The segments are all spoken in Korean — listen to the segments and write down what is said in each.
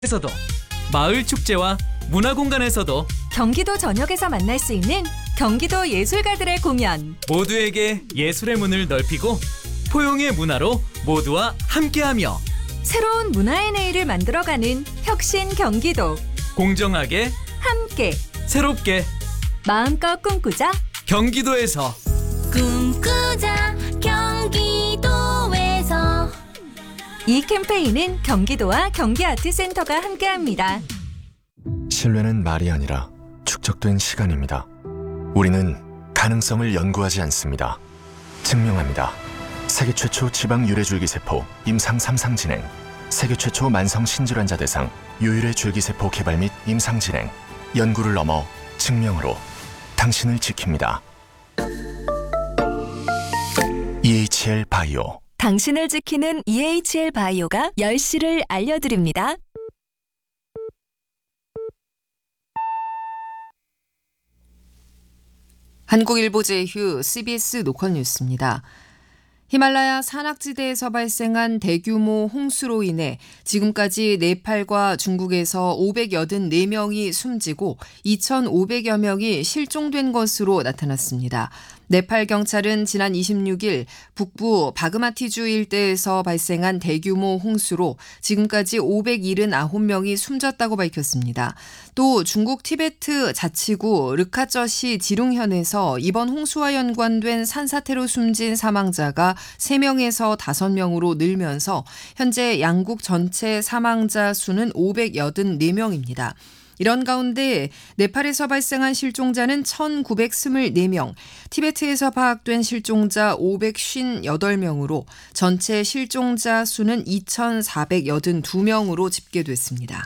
에서도 마을 축제와 문화공간에서도 경기도 전역에서 만날 수 있는 경기도 예술가들의 공연. 모두에게 예술의 문을 넓히고 포용의 문화로 모두와 함께하며 새로운 문화의 내일을 만들어가는 혁신 경기도. 공정하게 함께 새롭게 마음껏 꿈꾸자. 경기도에서 꿈꾸자 경기도에서. 이 캠페인은 경기도와 경기아트센터가 함께합니다. 신뢰는 말이 아니라 축적된 시간입니다. 우리는 가능성을 연구하지 않습니다. 증명합니다. 세계 최초 지방 유래줄기세포 임상 3상 진행, 세계 최초 만성 신질환자 대상 유일의 줄기세포 개발 및 임상 진행, 연구를 넘어 증명으로 당신을 지킵니다. EHL 바이오. 당신을 지키는 EHL 바이오가 10시를 알려드립니다. 한국일보 제휴 CBS 로컬 뉴스입니다. 히말라야 산악지대에서 발생한 대규모 홍수로 인해 지금까지 네팔과 중국에서 584명이 숨지고 2,500여 명이 실종된 것으로 나타났습니다. 네팔 경찰은 지난 26일 북부 바그마티주 일대에서 발생한 대규모 홍수로 지금까지 579명이 숨졌다고 밝혔습니다. 또 중국 티베트 자치구 르카쩌시 지룽현에서 이번 홍수와 연관된 산사태로 숨진 사망자가 3명에서 5명으로 늘면서 현재 양국 전체 사망자 수는 584명입니다. 이런 가운데 네팔에서 발생한 실종자는 1,924명, 티베트에서 파악된 실종자 558명으로 전체 실종자 수는 2,482명으로 집계됐습니다.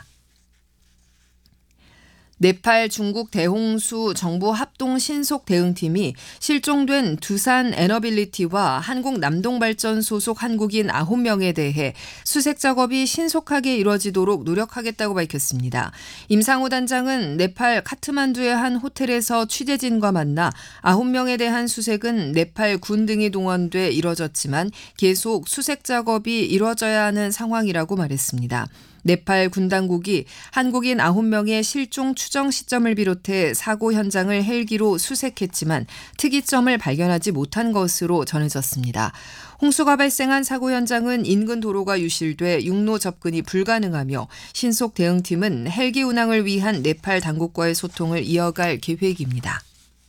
네팔 중국 대홍수 정부 합동 신속 대응팀이 실종된 두산 에너빌리티와 한국 남동발전 소속 한국인 9명에 대해 수색 작업이 신속하게 이뤄지도록 노력하겠다고 밝혔습니다. 임상호 단장은 네팔 카트만두의 한 호텔에서 취재진과 만나 9명에 대한 수색은 네팔 군 등이 동원돼 이뤄졌지만 계속 수색 작업이 이뤄져야 하는 상황이라고 말했습니다. 네팔 군 당국이 한국인 9명의 실종 추정 시점을 비롯해 사고 현장을 헬기로 수색했지만 특이점을 발견하지 못한 것으로 전해졌습니다. 홍수가 발생한 사고 현장은 인근 도로가 유실돼 육로 접근이 불가능하며 신속 대응팀은 헬기 운항을 위한 네팔 당국과의 소통을 이어갈 계획입니다.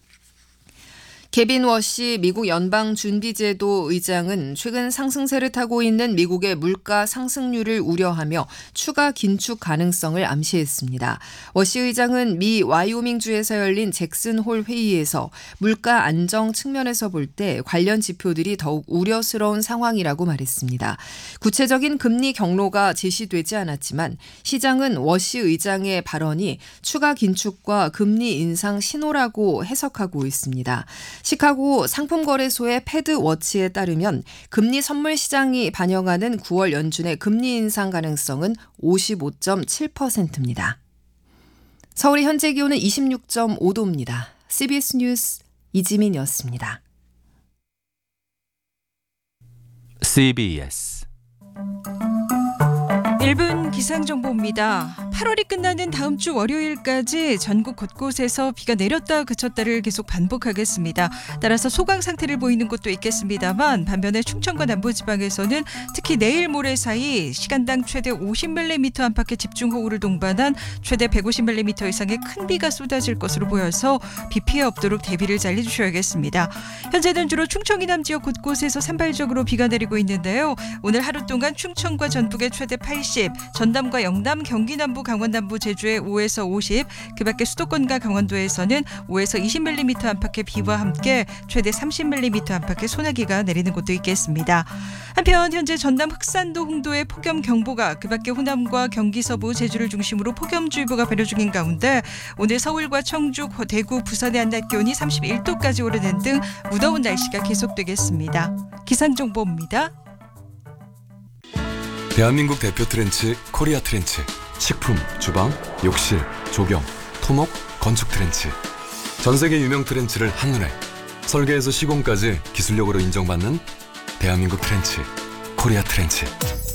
케빈 워시 미국 연방준비제도 의장은 최근 상승세를 타고 있는 미국의 물가 상승률을 우려하며 추가 긴축 가능성을 암시했습니다. 워시 의장은 미 와이오밍주에서 열린 잭슨 홀 회의에서 물가 안정 측면에서 볼 때 관련 지표들이 더욱 우려스러운 상황이라고 말했습니다. 구체적인 금리 경로가 제시되지 않았지만 시장은 워시 의장의 발언이 추가 긴축과 금리 인상 신호라고 해석하고 있습니다. 시카고 상품거래소의 패드워치에 따르면 금리 선물 시장이 반영하는 9월 연준의 금리 인상 가능성은 55.7%입니다. 서울의 현재 기온은 26.5도입니다. CBS 뉴스 이지민이었습니다. CBS 1분 기상정보입니다. 8월이 끝나는 다음 주 월요일까지 전국 곳곳에서 비가 내렸다 그쳤다를 계속 반복하겠습니다. 따라서 소강 상태를 보이는 곳도 있겠습니다만 반면에 충청과 남부지방에서는 특히 내일 모레 사이 시간당 최대 50mm 안팎의 집중호우를 동반한 최대 150mm 이상의 큰 비가 쏟아질 것으로 보여서 비 피해 없도록 대비를 잘 해주셔야겠습니다. 현재는 주로 충청 이남 지역 곳곳에서 산발적으로 비가 내리고 있는데요. 오늘 하루 동안 충청과 전북에 최대 80, 전남과 영남, 경기 남부, 강원 남부, 제주에 5에서 50, 그밖에 수도권과 강원도에서는 5에서 20mm 안팎의 비와 함께 최대 30mm 안팎의 소나기가 내리는 곳도 있겠습니다. 한편 현재 전남 흑산도, 홍도에 폭염경보가, 그밖에 호남과 경기 서부, 제주를 중심으로 폭염주의보가 발효 중인 가운데 오늘 서울과 청주, 대구, 부산의 한낮 기온이 31도까지 오르는 등 무더운 날씨가 계속되겠습니다. 기상정보입니다. 대한민국 대표 트렌치 코리아 트렌치. 식품, 주방, 욕실, 조경, 토목, 건축 트렌치. 전 세계 유명 트렌치를 한눈에 설계에서 시공까지 기술력으로 인정받는 대한민국 트렌치 코리아 트렌치.